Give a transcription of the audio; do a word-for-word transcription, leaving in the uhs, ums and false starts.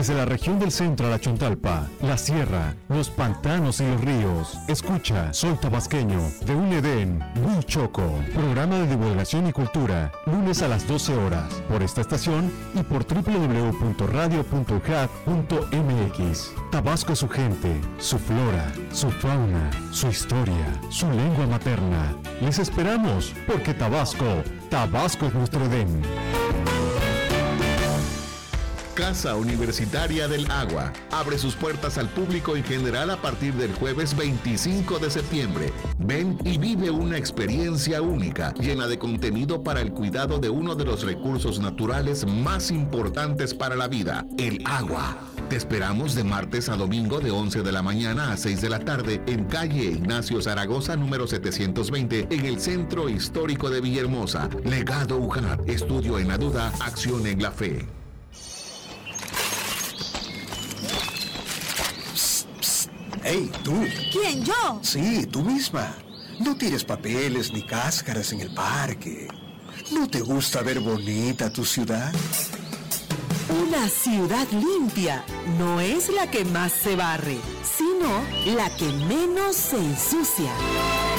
Desde la región del centro a la Chontalpa, la sierra, los pantanos y los ríos. Escucha Sol Tabasqueño, de un Edén, muy choco. Programa de divulgación y cultura, lunes a las doce horas, por esta estación y por doble u doble u doble u punto radio punto u c a t punto m x. Tabasco es su gente, su flora, su fauna, su historia, su lengua materna. Les esperamos, porque Tabasco, Tabasco es nuestro Edén. Casa Universitaria del Agua abre sus puertas al público en general a partir del jueves veinticinco de septiembre. Ven y vive una experiencia única, llena de contenido para el cuidado de uno de los recursos naturales más importantes para la vida, el agua. Te esperamos de martes a domingo de once de la mañana a seis de la tarde en calle Ignacio Zaragoza número setecientos veinte en el Centro Histórico de Villahermosa. Legado U J A T, estudio en la duda, acción en la fe. ¡Hey, tú! ¿Quién, yo? Sí, tú misma. No tires papeles ni cáscaras en el parque. ¿No te gusta ver bonita tu ciudad? Una ciudad limpia no es la que más se barre, sino la que menos se ensucia.